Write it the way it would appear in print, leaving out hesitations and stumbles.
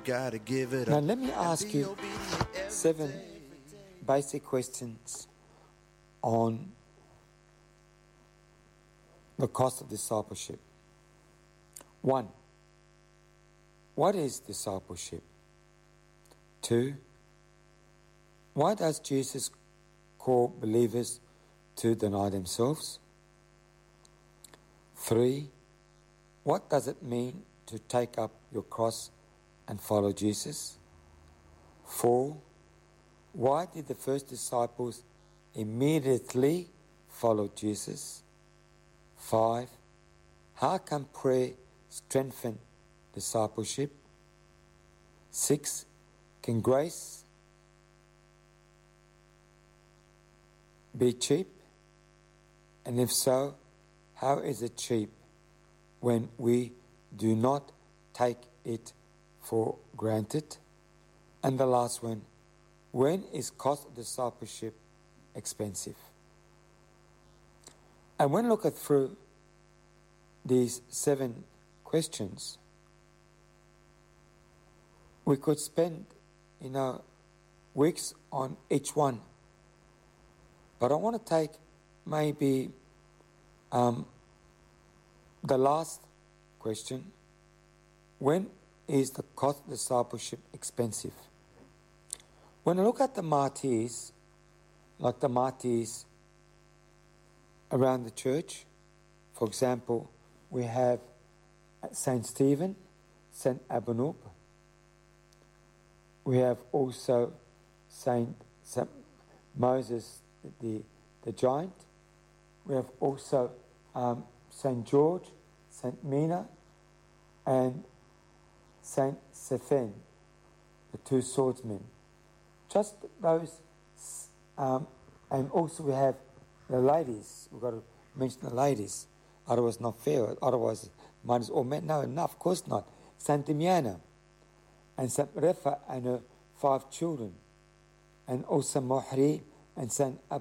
gotta give it Now up. let me ask you 7 basic questions on the cost of discipleship. 1. What is discipleship? 2. Why does Jesus call believers to deny themselves? 3. What does it mean to take up your cross and follow Jesus? 4. Why did the first disciples immediately follow Jesus? 5. How can prayer strengthen discipleship? 6. Can grace be cheap? And if so, how is it cheap when we do not take it for granted? And the last one, when is cost of discipleship expensive? And when looking through these 7 questions, we could spend, weeks on each one. But I want to take maybe the last question. When is the cost of discipleship expensive? When I look at the martyrs, like the martyrs around the church, for example, we have Saint Stephen, Saint Abunub. We have also Saint Moses the giant. We have also Saint George, Saint Mina, and Saint Stephen, the 2 swordsmen. Just those, and also we have the ladies. We've got to mention the ladies. Otherwise, not fair. Otherwise, might as all men. No, of course not. Saint Damiana and Saint Refa and her 5 children, and also Mohri and Saint